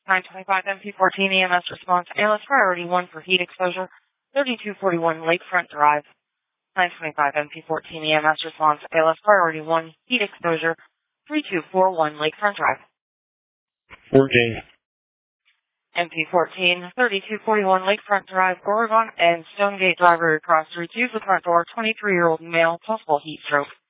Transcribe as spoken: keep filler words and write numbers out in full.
nine twenty-five M P fourteen E M S response, A L S priority one for heat exposure, thirty-two forty-one Lakefront Drive. nine twenty-five M P fourteen E M S response, A L S priority one, heat exposure, thirty-two forty-one Lakefront Drive. fourteen. M P fourteen, thirty-two forty-one Lakefront Drive, Oregon, and Stonegate driver across street, use the front door, twenty-three-year-old male, possible heat stroke.